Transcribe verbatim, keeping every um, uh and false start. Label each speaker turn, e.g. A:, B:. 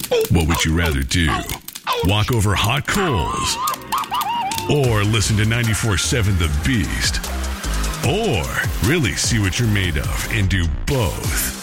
A: What would you rather do? Walk over hot coals? Or listen to ninety-four point seven The Beast? Or really see what you're made of and do both?